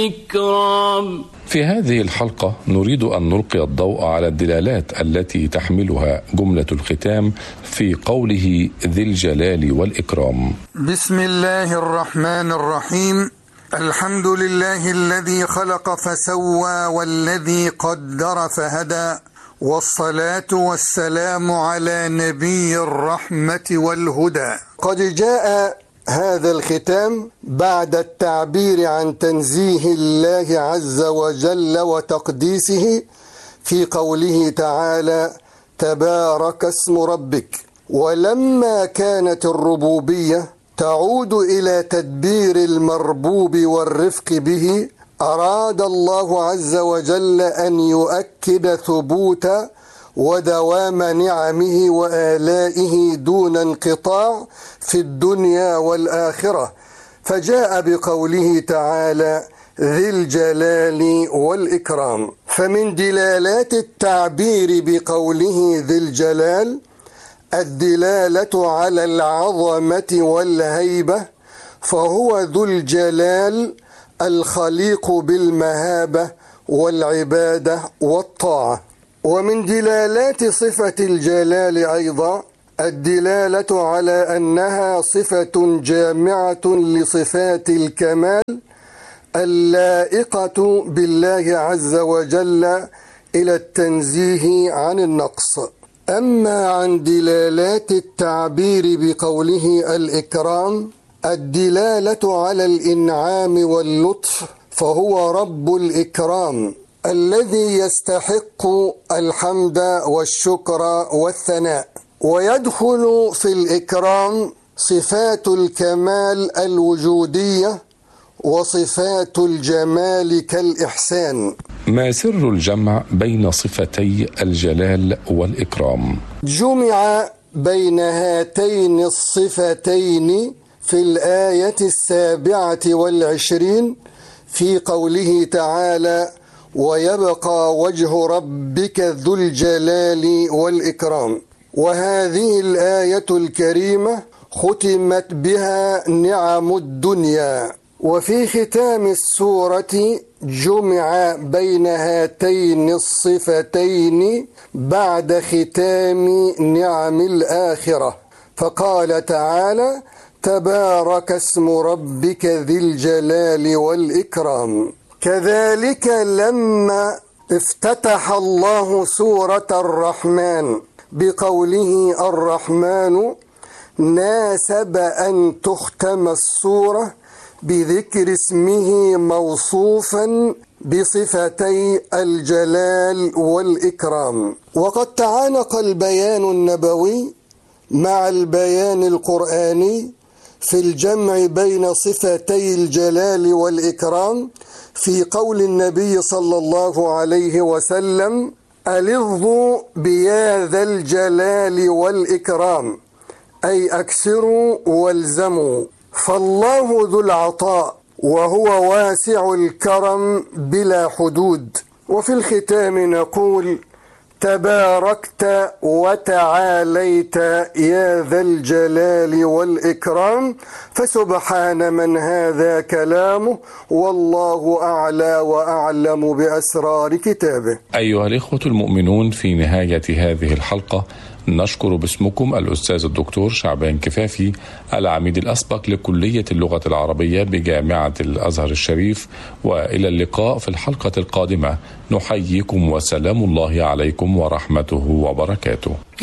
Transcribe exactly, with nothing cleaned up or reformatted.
إكرام. في هذه الحلقة نريد أن نلقي الضوء على الدلالات التي تحملها جملة الختام في قوله ذي الجلال والإكرام. بسم الله الرحمن الرحيم. الحمد لله الذي خلق فسوى والذي قدر فهدى، والصلاة والسلام على نبي الرحمة والهدى. قد جاء هذا الختام بعد التعبير عن تنزيه الله عز وجل وتقديسه في قوله تعالى تبارك اسم ربك. ولما كانت الربوبية تعود إلى تدبير المربوب والرفق به، أراد الله عز وجل أن يؤكد ثبوت ودوام نعمه وآلائه دون انقطاع في الدنيا والآخرة، فجاء بقوله تعالى ذي الجلال والإكرام. فمن دلالات التعبير بقوله ذي الجلال الدلالة على العظمة والهيبة، فهو ذو الجلال الخليق بالمهابة والعبادة والطاعة. ومن دلالات صفة الجلال أيضا الدلالة على أنها صفة جامعة لصفات الكمال اللائقة بالله عز وجل إلى التنزيه عن النقص. أما عن دلالات التعبير بقوله الإكرام الدلالة على الإنعام واللطف، فهو رب الإكرام الذي يستحق الحمد والشكر والثناء. ويدخل في الإكرام صفات الكمال الوجودية وصفات الجمال كالإحسان. ما سر الجمع بين صفتي الجلال والإكرام؟ جمع بين هاتين الصفتين في الآية السابعة والعشرين في قوله تعالى ويبقى وجه ربك ذو الجلال والإكرام. وهذه الآية الكريمة ختمت بها نعم الدنيا. وفي ختام السورة جمع بين هاتين الصفتين بعد ختام نعم الآخرة، فقال تعالى تبارك اسم ربك ذي الجلال والإكرام. كذلك لما افتتح الله سورة الرحمن بقوله الرحمن ناسب أن تختم السورة بذكر اسمه موصوفا بصفتي الجلال والإكرام. وقد تعانق البيان النبوي مع البيان القرآني في الجمع بين صفتي الجلال والإكرام في قول النبي صلى الله عليه وسلم ألظوا بيا ذا الجلال والإكرام، أي أكثروا والزموا، فالله ذو العطاء وهو واسع الكرم بلا حدود. وفي الختام نقول تباركت وتعاليت يا ذا الجلال والإكرام، فسبحان من هذا كلامه والله أعلى وأعلم بأسرار كتابه. أيها الإخوة المؤمنون، في نهاية هذه الحلقة نشكر باسمكم الأستاذ الدكتور شعبان كفافي العميد الأسبق لكلية اللغة العربية بجامعة الأزهر الشريف، وإلى اللقاء في الحلقة القادمة. نحييكم وسلام الله عليكم ورحمته وبركاته.